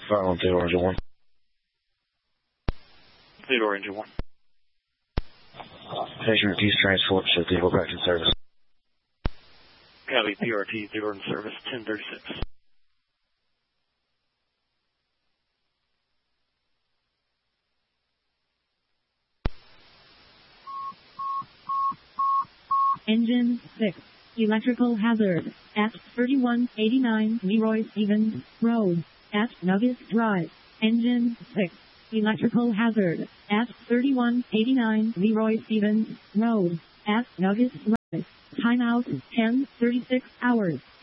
Fire on Theodore Engine 1. Theodore Engine 1. Station repeats transport to Theodore back in service. Copy, PRT, Theodore in service, 1036. Engine 6. Electrical hazard. At 3189 Leroy Stevens Road. At Nuggets Drive. Engine 6. Electrical hazard. At 3189 Leroy Stevens Road. At Nuggets Drive. Timeout 10:36 hours.